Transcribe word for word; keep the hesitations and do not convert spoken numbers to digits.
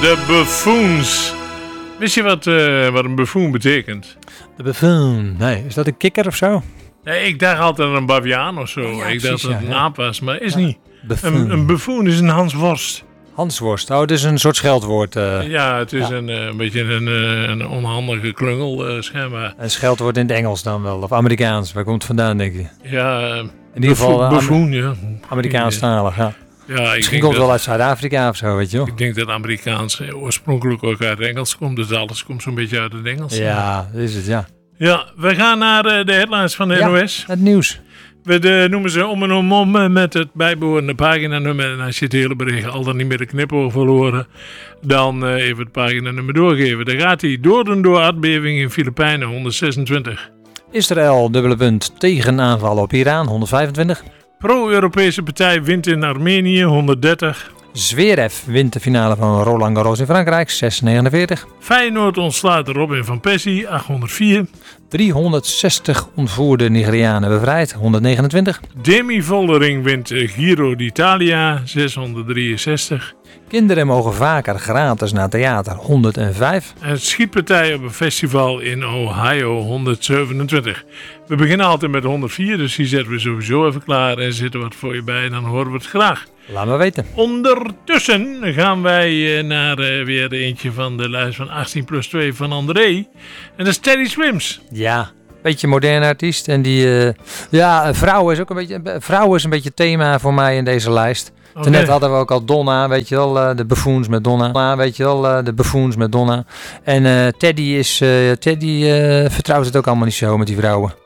De buffoons. Wist je wat, uh, wat een buffoon betekent? De buffoon. Nee, is dat een kikker of zo? Nee, ik dacht altijd aan een baviaan of zo. Ja, ik precies, dacht dat het ja, een ja. aap was, maar is Ja. niet. Buffoon. Een, een buffoon is een Hansworst. Hansworst. Oh, het is een soort scheldwoord. Uh, Ja, het is Ja. Een, uh, een beetje een, uh, een onhandige klungel, uh, schijnbaar. Een scheldwoord in het Engels dan wel. Of Amerikaans. Waar komt het vandaan, denk je? Ja, uh, In ieder geval uh, buffoon, ja. Amerikaanstalig, ja. Ja, ik Misschien denk komt het dat, wel uit Zuid-Afrika of zo, weet je wel. ik denk dat Amerikaans oorspronkelijk ook uit Engels komt. Dus alles komt zo'n beetje uit het Engels. Ja, dat is het, ja. Ja, we gaan naar uh, de headlines van de Ja. N O S. Het nieuws. We de, noemen ze om en om om uh, met het bijbehorende paginanummer. En als je het hele bericht al dan niet meer de knipoog verloren, dan uh, even het paginanummer doorgeven. Daar gaat hij. Doden door aardbeving in Filipijnen, honderdzesentwintig. Israël, dubbele punt, tegenaanval op Iran, honderdvijfentwintig. Pro-Europese partij wint in Armenië, honderddertig. Zverev wint de finale van Roland Garros in Frankrijk, zeshonderdnegenenveertig. Feyenoord ontslaat Robin van Persie, achthonderdvier. driehonderdzestig ontvoerde Nigerianen bevrijd, honderdnegenentwintig. Demi Vollering wint uh, Giro d'Italia, zeshonderddrieënzestig. Kinderen mogen vaker gratis naar theater, honderdvijf. En schietpartij op een festival in Ohio, honderdzevenentwintig. We beginnen altijd met honderdvier, dus die zetten we sowieso even klaar. En zitten wat voor je bij en dan horen we het graag. Laat me weten. Ondertussen gaan wij uh, naar uh, weer eentje van de lijst van achttien plus twee van André. En dat is Teddy Swims. Ja, beetje moderne artiest. En die, uh, ja, vrouw is ook een beetje, vrouw is een beetje thema voor mij in deze lijst. Okay. Toen net hadden we ook al Donna, weet je wel, uh, de buffoons met Donna. Weet je wel, uh, de buffoons met Donna. En uh, Teddy is, uh, Teddy uh, vertrouwt het ook allemaal niet zo met die vrouwen.